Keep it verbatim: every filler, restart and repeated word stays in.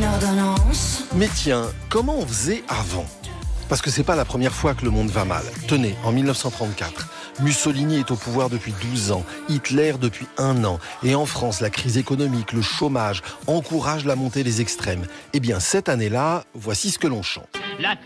une ordonnance. Mais tiens, comment on faisait avant ? Parce que c'est pas la première fois que le monde va mal. Tenez, en mille neuf cent trente-quatre, Mussolini est au pouvoir depuis douze ans, Hitler depuis un an. Et en France, la crise économique, le chômage encouragent la montée des extrêmes. Eh bien, cette année-là, voici ce que l'on chante. La